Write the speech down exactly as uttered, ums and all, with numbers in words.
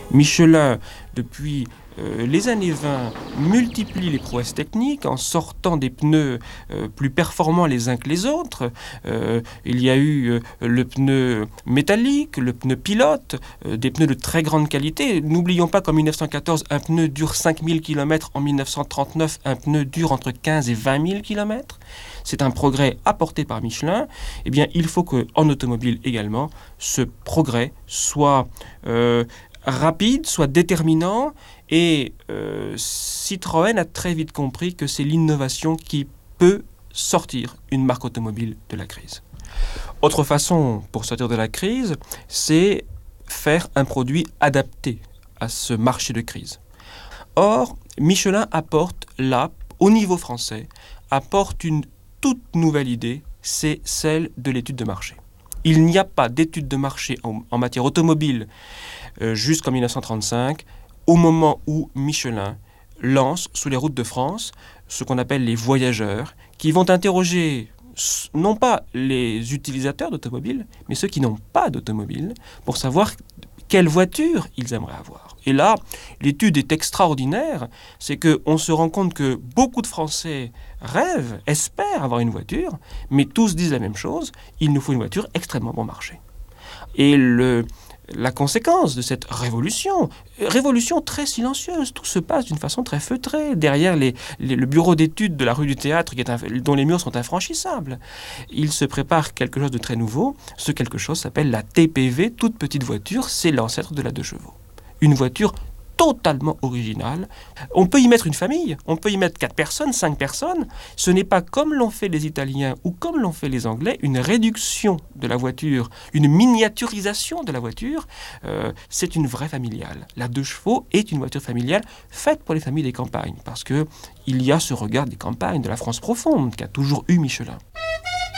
Michelin, depuis euh, les années vingt, multiplie les prouesses techniques en sortant des pneus euh, plus performants les uns que les autres. Euh, il y a eu euh, le pneu métallique, le pneu pilote, euh, des pneus de très grande qualité. N'oublions pas qu'en mille neuf cent quatorze, un pneu dure cinq mille kilomètres. En mille neuf cent trente-neuf, un pneu dure entre quinze et vingt mille kilomètres. C'est un progrès apporté par Michelin. Eh bien, il faut qu'en automobile également, ce progrès soit euh, rapide, soit déterminant. Et euh, Citroën a très vite compris que c'est l'innovation qui peut sortir une marque automobile de la crise. Autre façon pour sortir de la crise, c'est faire un produit adapté à ce marché de crise. Or, Michelin apporte là, au niveau français, apporte une toute nouvelle idée, c'est celle de l'étude de marché. Il n'y a pas d'étude de marché en, en matière automobile euh, jusqu'en mille neuf cent trente-cinq, au moment où Michelin lance sous les routes de France ce qu'on appelle les voyageurs, qui vont interroger non pas les utilisateurs d'automobiles, mais ceux qui n'ont pas d'automobile, pour savoir quelle voiture ils aimeraient avoir. Et là, l'étude est extraordinaire, c'est qu'on se rend compte que beaucoup de Français rêvent, espèrent avoir une voiture, mais tous disent la même chose, il nous faut une voiture extrêmement bon marché. Et le... La conséquence de cette révolution, révolution très silencieuse, tout se passe d'une façon très feutrée, derrière les, les, le bureau d'études de la rue du Théâtre qui est un, dont les murs sont infranchissables. Il se prépare quelque chose de très nouveau, ce quelque chose s'appelle la T P V, toute petite voiture, c'est l'ancêtre de la deux chevaux. Une voiture totalement originale. On peut y mettre une famille, on peut y mettre quatre personnes, cinq personnes. Ce n'est pas comme l'ont fait les Italiens ou comme l'ont fait les Anglais, une réduction de la voiture, une miniaturisation de la voiture. Euh, c'est une vraie familiale. La deux chevaux est une voiture familiale faite pour les familles des campagnes, parce qu'il y a ce regard des campagnes, de la France profonde, qu'a toujours eu Michelin.